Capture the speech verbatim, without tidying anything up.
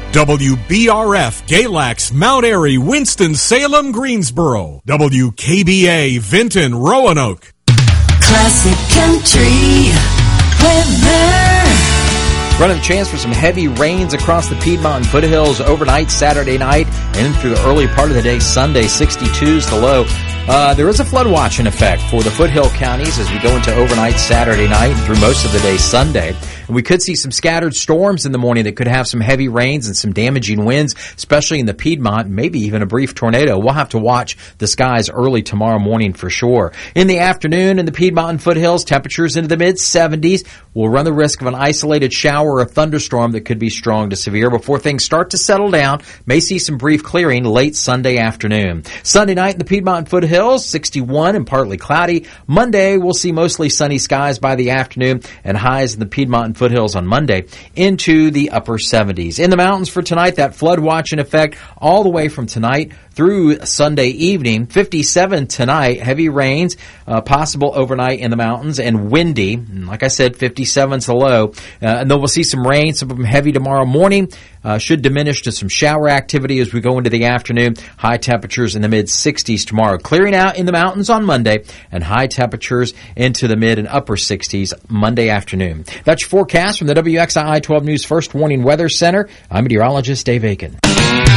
W B R F, Galax, Mount Airy, Winston-Salem, Greensboro. W K B A, Vinton, Roanoke. Classic Country weather. Running a chance for some heavy rains across the Piedmont and foothills overnight Saturday night and through the early part of the day Sunday. sixty-two is the low. Uh, there is a flood watch in effect for the foothill counties as we go into overnight Saturday night and through most of the day Sunday. And we could see some scattered storms in the morning that could have some heavy rains and some damaging winds, especially in the Piedmont, maybe even a brief tornado. We'll have to watch the skies early tomorrow morning for sure. In the afternoon in the Piedmont and foothills, temperatures into the mid seventies. We'll run the risk of an isolated shower or a thunderstorm that could be strong to severe before things start to settle down. May see some brief clearing late Sunday afternoon. Sunday night in the Piedmont and foothills, sixty-one and partly cloudy. Monday, we'll see mostly sunny skies by the afternoon and highs in the Piedmont and foothills on Monday into the upper seventies. In the mountains for tonight, that flood watch in effect all the way from tonight through Sunday evening. fifty-seven tonight, heavy rains uh, possible overnight in the mountains and windy. And like I said, fifty-seven's the low. Uh, and then we'll see some rain, some of them heavy tomorrow morning. Uh, should diminish to some shower activity as we go into the afternoon. High temperatures in the mid sixties tomorrow. Clearing out in the mountains on Monday and high temperatures into the mid and upper sixties Monday afternoon. That's your forecast from the W X I I twelve News First Warning Weather Center. I'm meteorologist Dave Aiken.